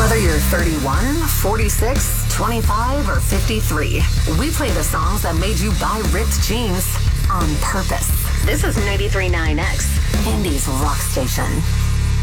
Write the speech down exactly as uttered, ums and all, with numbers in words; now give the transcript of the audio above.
Whether you're thirty-one, forty-six, twenty-five, or fifty-three, we play the songs that made you buy ripped jeans on purpose. This is ninety-three point nine X, Indy's rock station.